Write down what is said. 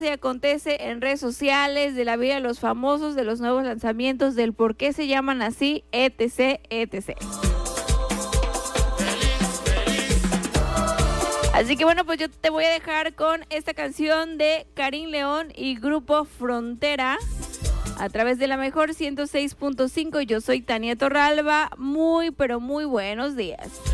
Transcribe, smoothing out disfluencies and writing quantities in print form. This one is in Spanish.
y acontece en redes sociales, de la vida de los famosos, de los nuevos lanzamientos, del por qué se llaman así, etc, etc. Así que bueno, pues yo te voy a dejar con esta canción de Karim León y Grupo Frontera a través de la mejor 106.5. Yo soy Tania Torralba. Muy, pero muy buenos días.